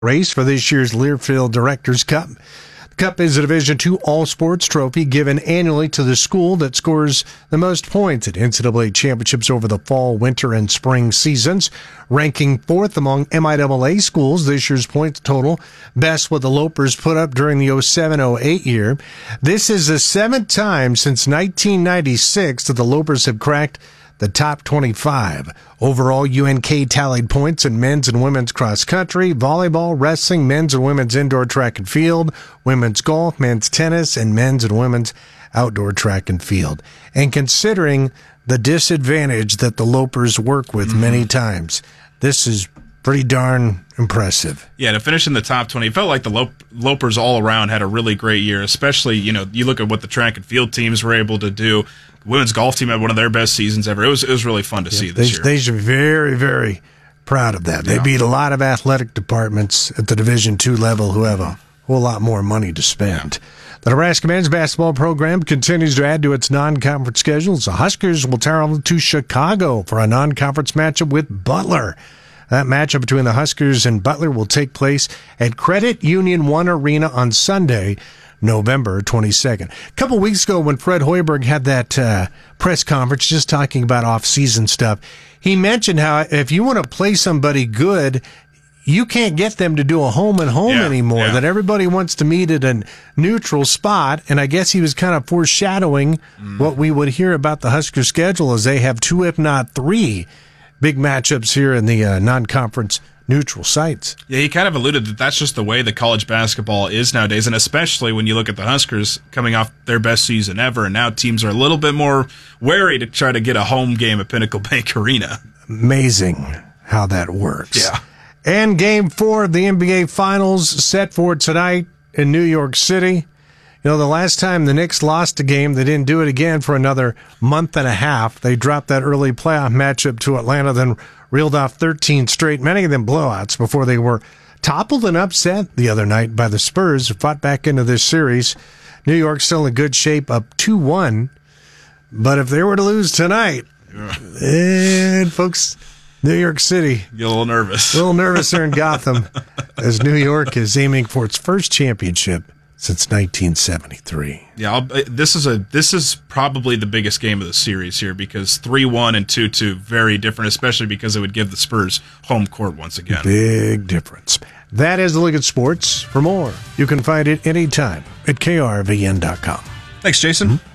race for this year's Learfield Directors Cup. The Cup is a Division II all-sports trophy given annually to the school that scores the most points at NCAA championships over the fall, winter, and spring seasons. Ranking fourth among MIAA schools, this year's points total best what the Lopers put up during the 07-08 year. This is the seventh time since 1996 that the Lopers have cracked the top 25. Overall, UNK tallied points in men's and women's cross country, volleyball, wrestling, men's and women's indoor track and field, women's golf, men's tennis, and men's and women's outdoor track and field. And considering the disadvantage that the Lopers work with many times, this is pretty darn impressive. Yeah, to finish in the top 20, it felt like the Lopers all around had a really great year, especially, you look at what the track and field teams were able to do. The women's golf team had one of their best seasons ever. It was really fun to see this year. They should be very, very proud of that. They beat a lot of athletic departments at the Division II level who have a whole lot more money to spend. The Nebraska men's basketball program continues to add to its non-conference schedules. The Huskers will travel to Chicago for a non-conference matchup with Butler. That matchup between the Huskers and Butler will take place at Credit Union One Arena on Sunday, November 22nd. A couple weeks ago when Fred Hoiberg had that press conference just talking about off-season stuff, he mentioned how if you want to play somebody good, you can't get them to do a home-and-home anymore, that everybody wants to meet at a neutral spot, and I guess he was kind of foreshadowing what we would hear about the Husker schedule as they have two, if not three, big matchups here in the non-conference neutral sites. Yeah, he kind of alluded that that's just the way the college basketball is nowadays, and especially when you look at the Huskers coming off their best season ever, and now teams are a little bit more wary to try to get a home game at Pinnacle Bank Arena. Amazing how that works. Yeah. And Game 4 of the NBA Finals set for tonight in New York City. The last time the Knicks lost a game, they didn't do it again for another month and a half. They dropped that early playoff matchup to Atlanta, then reeled off 13 straight, many of them blowouts, before they were toppled and upset the other night by the Spurs, who fought back into this series. New York still in good shape, up 2-1. But if they were to lose tonight, and folks, New York City. Get a little nervous. A little nervous there in Gotham as New York is aiming for its first championship since 1973. Yeah, this is probably the biggest game of the series here because 3-1 and 2-2 very different, especially because it would give the Spurs home court once again. Big difference. That is the look at sports. For more, you can find it anytime at krvn.com. Thanks, Jason.